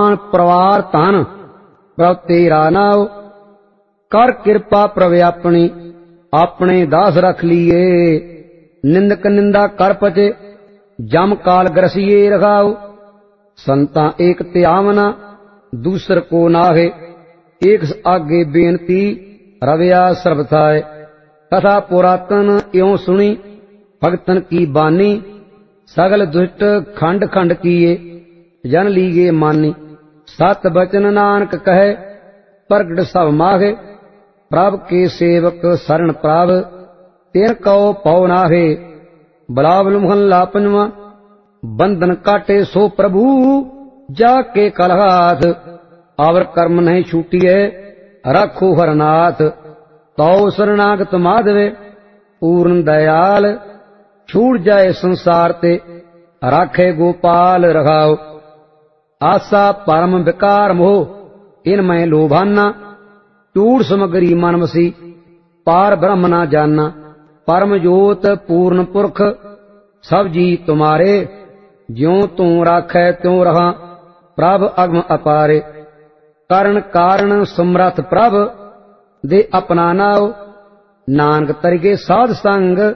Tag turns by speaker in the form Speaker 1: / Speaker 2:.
Speaker 1: आन परवार धन प्रभ तेरा नाव। कर कृपा प्रभ अपनी अपने दास रख लिए। निंदक निंदा कर पचे जम काल ग्रसिए रखाओ। संता एक त्यावना दूसर को नाहे। एक आगे बेनती रविया सर्वथाय। कथा पुरातन इਉਂ सुनी भगतन की बानी। सगल दुष्ट खंड खंड किए जन लीगे मानी। सत बचन नानक कहे प्रगट सब माहे। प्रभ के सेवक शरण प्रभ तिन कौ पौ नाहे। बलावल महला पंजवा। बंधन काटे सो प्रभु जाके कल हाथ। आवर कर्म नहीं छूटिए रखो हरनाथ। तौ शरणागत माधवे पूर्ण दयाल। छूट जाए संसार ते राखे गोपाल रखाओ। आशा परम विकार मोह इनमें लोभाना। चूड़ समगरी मन मसी पार ब्रह्म ना जाना। परम जोत पूर्ण पुरख सब जी तुम्हारे। ज्यों तू राखै त्यों रहा प्रभ अगम अपारे। करण कारण समरथ प्रभ दे अपना नाओ। नानक तरिके साध संग